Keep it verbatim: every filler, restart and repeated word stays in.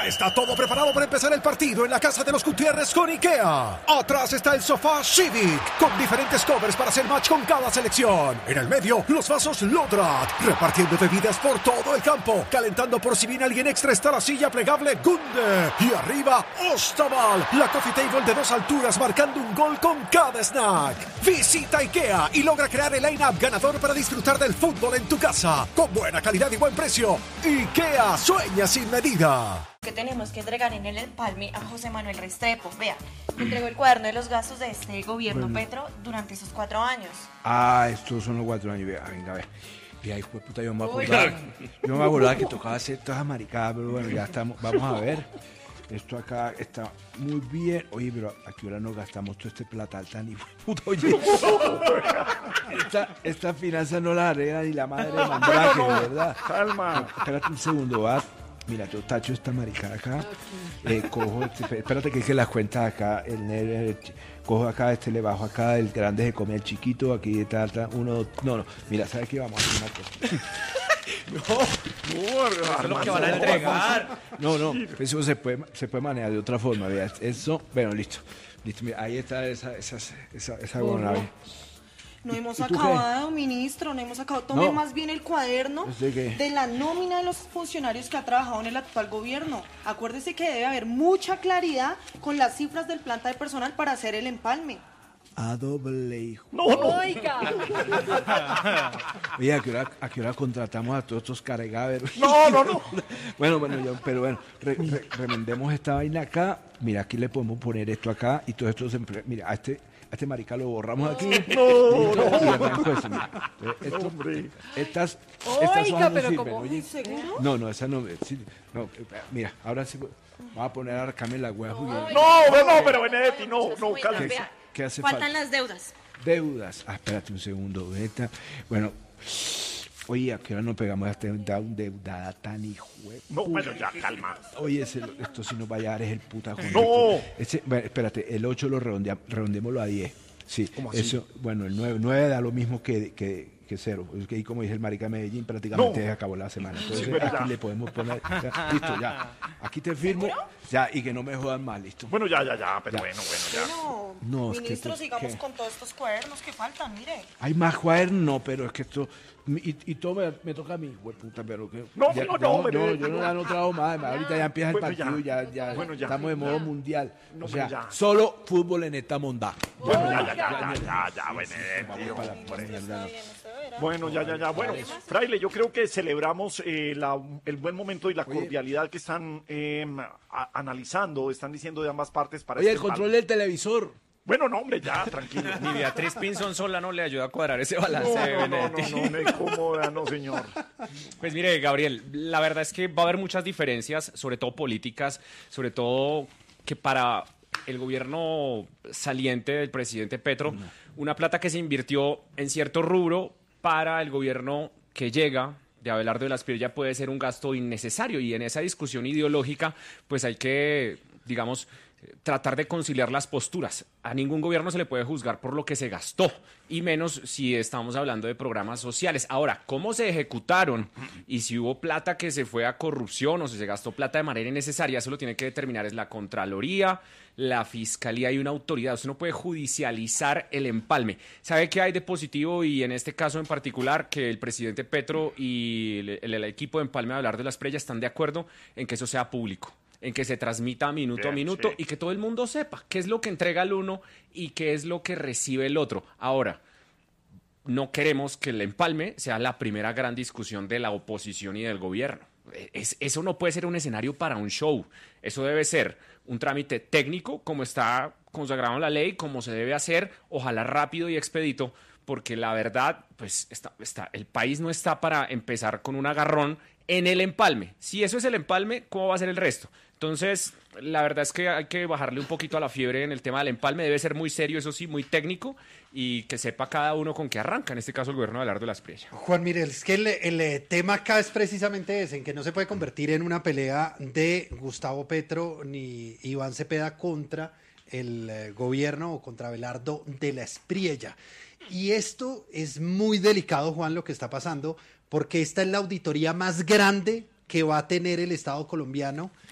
Ya está todo preparado para empezar el partido en la casa de los Gutiérrez con IKEA. Atrás está el sofá Civic, con diferentes covers para hacer match con cada selección. En el medio, los vasos Lodrat, repartiendo bebidas por todo el campo. Calentando por si viene alguien extra está la silla plegable Gunde. Y arriba, Ostaval, la coffee table de dos alturas marcando un gol con cada snack. Visita IKEA y logra crear el line-up ganador para disfrutar del fútbol en tu casa. Con buena calidad y buen precio. IKEA, sueña sin medida. Que tenemos que entregar en el empalme a José Manuel Restrepo. Vea, me entregó el cuaderno de los gastos de este gobierno bueno. Petro durante esos cuatro años. Ah, estos son los cuatro años. Vea, venga, a ver. Vea, hijo de puta, yo me acordaba. Yo me acordaba que tocaba hacer todas maricadas, pero bueno, ya estamos. Vamos a ver. Esto acá está muy bien. Oye, pero ¿a qué hora nos gastamos todo este platal tan hijo de puta? Oye, esta, esta finanza no la arregla ni la madre de Mandrake, ¿verdad? Calma. Espérate un segundo, va. Mira, yo tacho esta maricada acá, eh, cojo, este, espérate que es que las cuentas acá, el, el, el, cojo acá, este le bajo acá, el grande se come el chiquito, aquí está, está uno, dos, no, no, mira, ¿sabes qué? Vamos a hacer una cosa. No, no, eso es lo que van a entregar. No, no, eso se puede, se puede manejar de otra forma, vea, eso, bueno, listo, listo, mira, ahí está esa, esa, esa, esa aeronave. No hemos acabado, ministro, no hemos acabado. Tome no. más bien el cuaderno ¿De, de la nómina de los funcionarios que ha trabajado en el actual gobierno. Acuérdese que debe haber mucha claridad con las cifras del planta de personal para hacer el empalme. A doble hijo. No, no. Oiga. Oye, ¿a qué hora, a qué hora contratamos a todos estos cargaveros? No, no, no. Bueno, bueno, yo, pero bueno, re, re, remendemos esta vaina acá. Mira, aquí le podemos poner esto acá y todos estos empleados. Mira, a este... A este marica lo borramos aquí. No, no. Y arranco eso, mira. Esto, no, hombre. Estas, Oiga, estas hojas no pero sirven. ¿cómo? Oye, ¿Seguro? No, no, esa no, sí, no. Mira, ahora sí vamos a poner a arcarme la hueá. No, no, no, pero Benedetti, no, no, calma. ¿Qué, ¿Qué hace Faltan falta? las deudas. Deudas. Ah, espérate un segundo. Esta. Bueno, oye, ¿a qué hora nos pegamos a esta deudada tan hijo? No, bueno, ya, calma. Oye, ese, esto si nos vaya a dar es el puta joder. No. Ese, bueno, espérate, el ocho lo redondea, redondémoslo a diez. Sí, ¿Cómo así? Eso, bueno, el nueve, nueve da lo mismo que, que, que cero. Es que ahí, como dice el marica Medellín, prácticamente no. acabó la semana. Entonces, sí, aquí ya. le podemos poner, ya, listo, ya. Aquí te firmo, ¿Seguro? ya, y que no me jodan más, listo. Bueno, ya, ya, ya, pero Ya. bueno, bueno, ya. Bueno, No, es que ministro, esto- sigamos ¿qué? con todos estos cuadernos que faltan, mire. Hay más cuadernos, no, pero es que esto, y, y todo me, me toca a mí, güey, puta, pero que... No, ya, no, yo, no, yo, pero- yo no he anotado más, además, ahorita ya empieza el Bueno, partido, ya. ya, ya, Bueno, ya. estamos de modo Ya. mundial. No, o sea, pero ya. solo fútbol en esta mondá. Bueno, ya, ya, ya, ya, ya, ya, Benedetti, Vamos para la hombre. mierda, no. Bueno, ya, ya, ya. Bueno, Fraile, yo creo que celebramos eh, la, el buen momento y la Oye. cordialidad que están eh, a- analizando, están diciendo de ambas partes para Oye, este el control empalme. del televisor. Bueno, no, hombre, ya, tranquilo. Ni Beatriz Pinzón sola no le ayuda a cuadrar ese balance de No, no, no, Benedetti. no, no, me incomoda, no, señor. Pues mire, Gabriel, la verdad es que va a haber muchas diferencias, sobre todo políticas, sobre todo que para el gobierno saliente del presidente Petro, una plata que se invirtió en cierto rubro para el gobierno que llega de Abelardo de la Espriella puede ser un gasto innecesario, y en esa discusión ideológica pues hay que, digamos, tratar de conciliar las posturas. A ningún gobierno se le puede juzgar por lo que se gastó, y menos si estamos hablando de programas sociales. Ahora, ¿cómo se ejecutaron? Y si hubo plata que se fue a corrupción o si se gastó plata de manera innecesaria, eso lo tiene que determinar es la Contraloría, la Fiscalía y una autoridad. Usted no puede judicializar el empalme. ¿Sabe qué hay de positivo? Y en este caso en particular, que el presidente Petro y el, el, el equipo de empalme de Abelardo de la Espriella están de acuerdo en que eso sea público, en que se transmita minuto Bien, a minuto, sí. y que todo el mundo sepa qué es lo que entrega el uno y qué es lo que recibe el otro. Ahora, no queremos que el empalme sea la primera gran discusión de la oposición y del gobierno. Es, eso no puede ser un escenario para un show. Eso debe ser un trámite técnico, como está consagrado en la ley, como se debe hacer, ojalá rápido y expedito, porque la verdad, pues está, está, el país no está para empezar con un agarrón en el empalme. Si eso es el empalme, ¿cómo va a ser el resto? Entonces, la verdad es que hay que bajarle un poquito a la fiebre en el tema del empalme. Debe ser muy serio, eso sí, muy técnico, y que sepa cada uno con qué arranca, en este caso el gobierno de Abelardo de la Espriella. Juan, mire, es que el, el tema acá es precisamente ese, en que no se puede convertir en una pelea de Gustavo Petro ni Iván Cepeda contra el eh, gobierno o contra Abelardo de la Espriella. Y esto es muy delicado, Juan, lo que está pasando, porque esta es la auditoría más grande que va a tener el Estado colombiano